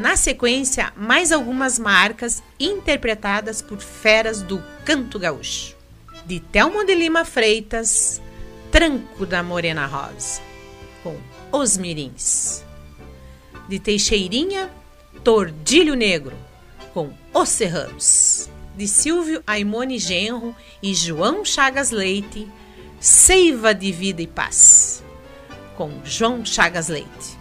na sequência, mais algumas marcas interpretadas por feras do canto gaúcho. De Telmo de Lima Freitas, Tranco da Morena Rosa, com Os Mirins. De Teixeirinha, Tordilho Negro, com Os Serranos. De Silvio Aimone Genro e João Chagas Leite, Seiva de Vida e Paz, com João Chagas Leite.